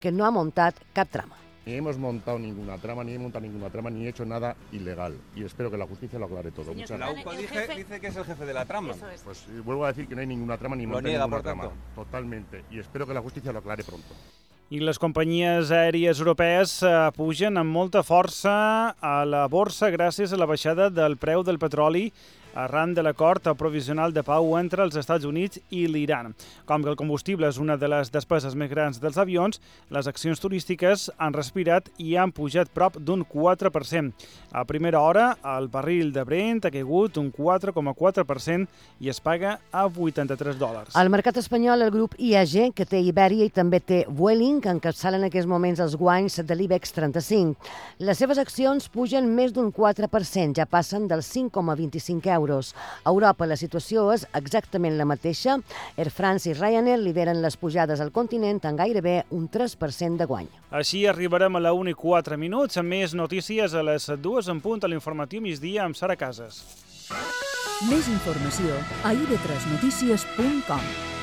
que no ha montat cap trama. Ni hemos montado ninguna trama, ni he hecho nada ilegal. Y espero que la justicia lo aclare todo. Muchas La gracias. UCO dice que es el jefe de la trama. Pues vuelvo a decir que no hay ninguna trama ni monté niega, ninguna por trama. tanto. Totalmente. Y espero que la justicia lo aclare pronto. I les companyies aèries europees pugen amb molta força a la borsa gràcies a la baixada del preu del petroli arran de l'acord provisional de pau entre els Estats Units i l'Iran. Com que el combustible és una de les despeses més grans dels avions, les accions turístiques han respirat i han pujat prop d'un 4%. A primera hora, el barril de Brent ha caigut un 4,4% i es paga a $83. Al mercat espanyol, el grup IAG, que té Iberia i també té Vueling, que encapçala en aquests moments els guanys de l'IBEX 35. Les seves accions pugen més d'un 4%, ja passen dels 5,25 euros. A Europa la situació és exactament la mateixa. Air France i Ryanair lideren les pujades al continent amb gairebé un 3% de guany. Així arribarem a la 1:04, amb més notícies a les 2 en punt a l'informatiu migdia amb Sara Casas. Més informació a ib3notícies.com.